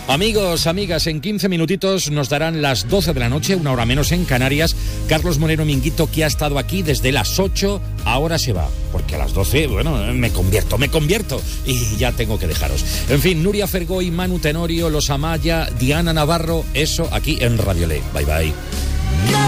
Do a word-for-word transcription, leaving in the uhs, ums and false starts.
Amigos, amigas, en quince minutitos nos darán las doce de la noche, una hora menos en Canarias. Carlos Moreno Minguito, que ha estado aquí desde las ocho, ahora se va, porque a las doce, bueno, me convierto, me convierto, y ya tengo que dejaros. En fin, Nuria Fergoy, Manu Tenorio, Los Amaya, Diana Navarro, eso aquí en Radio Le. Bye, bye.